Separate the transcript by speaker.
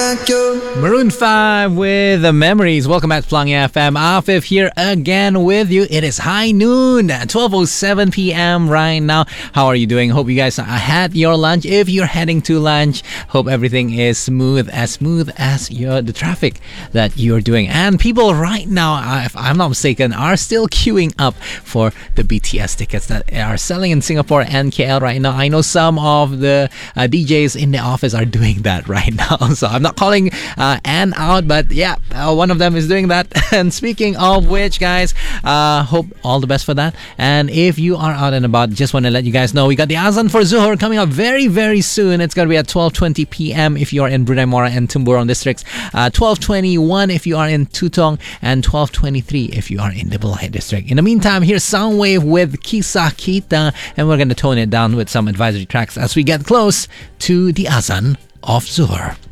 Speaker 1: Maroon 5 with the Memories. Welcome back to Pelangi FM. Afif here again with you. It is high noon, 12:07 p.m. right now. How are you doing? Hope you guys had your lunch. If you're heading to lunch, hope everything is smooth as the traffic that you're doing. And people right now, if I'm not mistaken, are still queuing up for the BTS tickets that are selling in Singapore and KL right now. I know some of the DJs in the office are doing that right now. So I'm not calling Anne out, but yeah, one of them is doing that. And speaking of which, guys, hope all the best for that. And if you are out and about, just want to let you guys know we got the Azan for Zuhur coming up very, very soon. It's going to be at 12:20 p.m. if you are in Brunei Mora and Tumburong districts, 12:21 if you are in Tutong, and 12:23 if you are in the Bulai district. In the meantime, here's Soundwave with Kisah Kita, and we're going to tone it down with some advisory tracks as we get close to the Azan of Zuhur.